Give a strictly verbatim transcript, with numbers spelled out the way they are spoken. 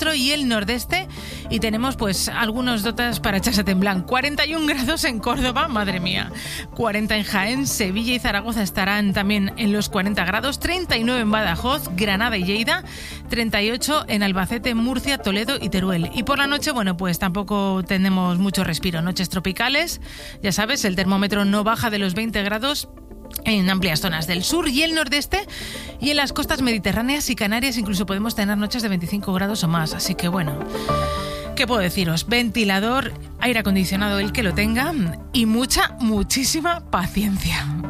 centro y el nordeste, y tenemos pues algunos dotas para echarse a temblar. cuarenta y un grados en Córdoba, madre mía, cuarenta en Jaén, Sevilla y Zaragoza estarán también en los cuarenta grados, treinta y nueve en Badajoz, Granada y Lleida, treinta y ocho en Albacete, Murcia, Toledo y Teruel. Y por la noche, bueno, pues tampoco tenemos mucho respiro, noches tropicales, ya sabes, el termómetro no baja de los veinte grados en amplias zonas del sur y el nordeste, y en las costas mediterráneas y Canarias incluso podemos tener noches de veinticinco grados o más, así que bueno, ¿qué puedo deciros? Ventilador, aire acondicionado el que lo tenga y mucha, muchísima paciencia.